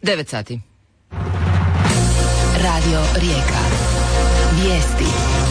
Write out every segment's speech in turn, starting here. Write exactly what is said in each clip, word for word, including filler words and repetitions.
devet sati. Radio Rijeka. Vijesti.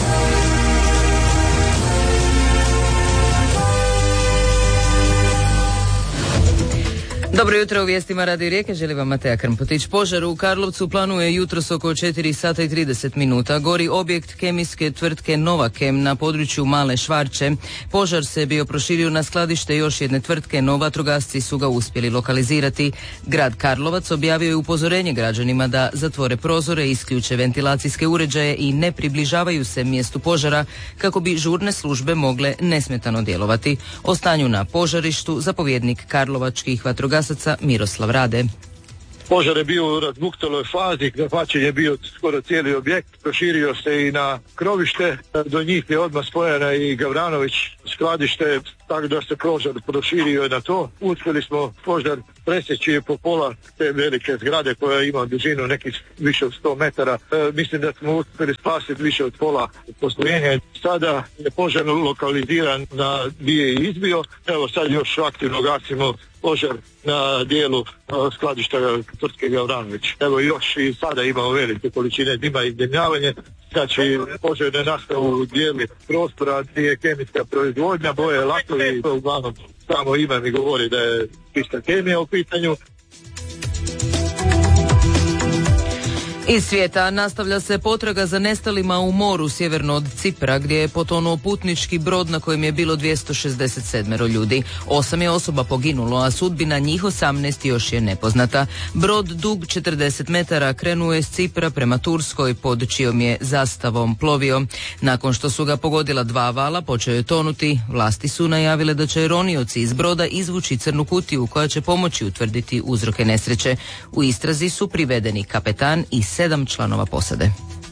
Dobro jutro, u vijestima Radio Rijeke želi vam Mateja Krmpotić. Požar u Karlovcu planuje jutros oko četiri sata i trideset minuta. Gori objekt kemijske tvrtke Novakem na području Male Švarče. Požar se bio proširio na skladište još jedne tvrtke, no vatrogasci su ga uspjeli lokalizirati. Grad Karlovac objavio je upozorenje građanima da zatvore prozore, isključe ventilacijske uređaje i ne približavaju se mjestu požara kako bi žurne službe mogle nesmetano djelovati. O stanju na požarištu zapovjednik karlovačkih vatrogasaca Miroslav Rade. Požar je bio u razbuktaloj fazi, zahvaćen je bio skoro cijeli objekt, proširio se i na krovište, do njih je odmah spojena i Gavranović skladište, tako da se požar proširio na to. Uspjeli smo požar presjeći po pola te velike zgrade koja ima dužinu nekih više od sto metara. E, mislim da smo uspjeli spasiti više od pola postrojenja. Sada je požar lokaliziran na gdje je izbio. Evo sad još aktivno gasimo požar na dijelu skladišta tvrtke Gavranović. Evo još i sada imamo velike količine dima i izdenjavanje. Znači požar ne nastao u dijelu prostora gdje je kemijska proizvodnja, boje, lakovi, uglavnom samo ime mi govori da je čista kemija u pitanju. Iz svijeta nastavlja se potraga za nestalima u moru sjeverno od Cipra, gdje je potonuo putnički brod na kojem je bilo dvjesto šezdeset sedam ljudi. Osam je osoba poginulo, a sudbina njih osamnaest još je nepoznata. Brod dug četrdeset metara krenuo je s Cipra prema Turskoj, pod čijom je zastavom plovio. Nakon što su ga pogodila dva vala, počeo je tonuti. Vlasti su najavile da će ronioci iz broda izvući crnu kutiju koja će pomoći utvrditi uzroke nesreće. U istrazi su privedeni kapetan i sedam članova posade.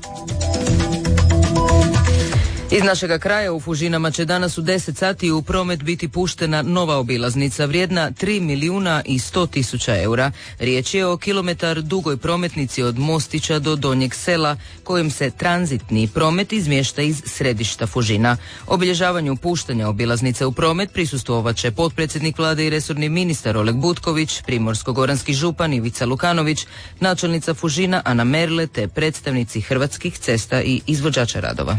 Iz našega kraja u Fužinama će danas u deset sati u promet biti puštena nova obilaznica vrijedna tri milijuna i sto tisuća eura. Riječ je o kilometar dugoj prometnici od Mostića do Donjeg sela, kojim se tranzitni promet izmješta iz središta Fužina. Obilježavanju puštanja obilaznice u promet prisustvovat će potpredsjednik vlade i resorni ministar Oleg Butković, primorsko-goranski župan Ivica Lukanović, načelnica Fužina Ana Merle te predstavnici Hrvatskih cesta i izvođača radova.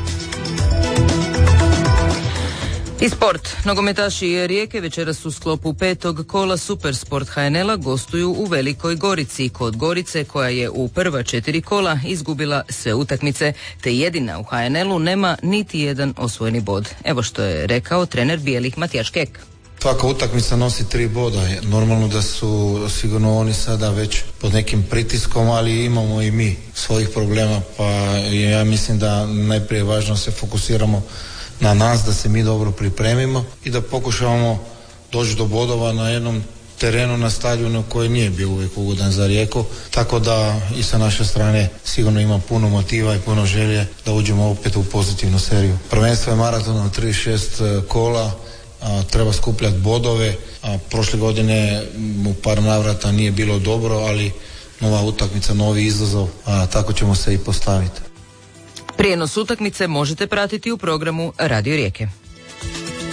I sport. Nogometaši Rijeke večeras u sklopu petog kola Supersport H N L-a gostuju u Velikoj Gorici kod Gorice, koja je u prva četiri kola izgubila sve utakmice, te jedina u H N L-u nema niti jedan osvojeni bod. Evo što je rekao trener bijelih Matijaš Kek. Svaka utakmica nosi tri boda. Normalno da su sigurno oni sada već pod nekim pritiskom, ali imamo i mi svojih problema, pa ja mislim da najprije je važno se fokusiramo na nas, da se mi dobro pripremimo i da pokušavamo doći do bodova na jednom terenu, na stadionu koji nije bio uvijek ugodan za Rijeku, tako da i sa naše strane sigurno ima puno motiva i puno želje da uđemo opet u pozitivnu seriju. Prvenstvo je maraton od trideset šest kola, a, treba skupljati bodove, a prošle godine u par navrata nije bilo dobro, ali nova utakmica, novi izazov, a tako ćemo se i postaviti. Prijenos utakmice možete pratiti u programu Radio Rijeke.